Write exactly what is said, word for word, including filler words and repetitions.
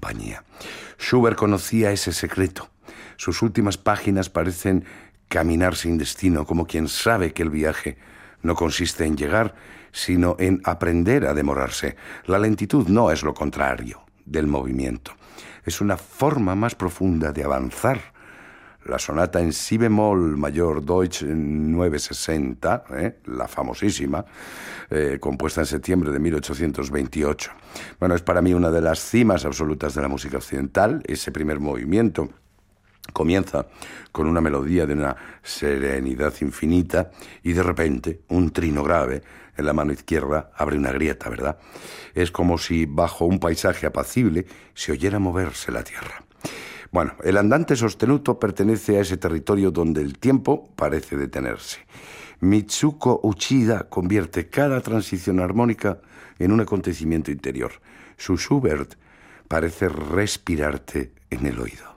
compañía. Schubert conocía ese secreto. Sus últimas páginas parecen caminar sin destino, como quien sabe que el viaje no consiste en llegar, sino en aprender a demorarse. La lentitud no es lo contrario del movimiento. Es una forma más profunda de avanzar. La sonata en si bemol mayor Deutsch novecientos sesenta, ¿eh? la famosísima, eh, compuesta en septiembre de mil ochocientos veintiocho. Bueno, es para mí una de las cimas absolutas de la música occidental. Ese primer movimiento comienza con una melodía de una serenidad infinita y de repente un trino grave en la mano izquierda abre una grieta, ¿verdad? Es como si bajo un paisaje apacible se oyera moverse la tierra. Bueno, el andante sostenuto pertenece a ese territorio donde el tiempo parece detenerse. Mitsuko Uchida convierte cada transición armónica en un acontecimiento interior. Su Schubert parece respirarte en el oído.